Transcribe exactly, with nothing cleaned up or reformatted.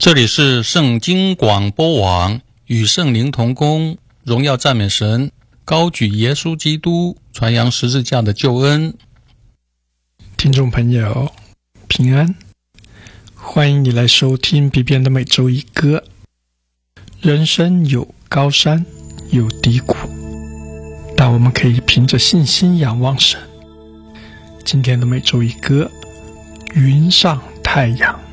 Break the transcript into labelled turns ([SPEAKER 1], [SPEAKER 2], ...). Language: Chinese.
[SPEAKER 1] 这里是圣经广播网，与圣灵同工，荣耀赞美神，高举耶稣基督，传扬十字架的救恩。
[SPEAKER 2] 听众朋友平安，欢迎你来收听比边的每周一歌。人生有高山有低谷，但我们可以凭着信心仰望神。今天的每周一歌，云上太阳。